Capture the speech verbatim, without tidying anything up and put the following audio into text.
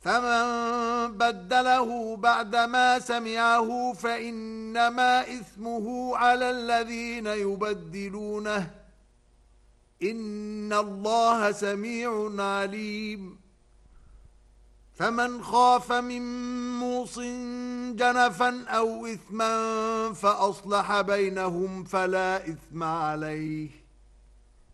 فمن بدله بعدما سمعه فإنما إثمه على الذين يبدلونه إن الله سميع عليم. فمن خاف من موص جنفا أو إثما فأصلح بينهم فلا إثم عليه